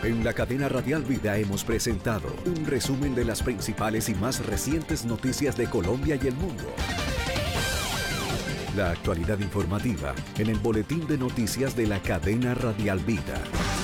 En la cadena Radial Vida hemos presentado un resumen de las principales y más recientes noticias de Colombia y el mundo. La actualidad informativa en el boletín de noticias de la cadena Radial Vida.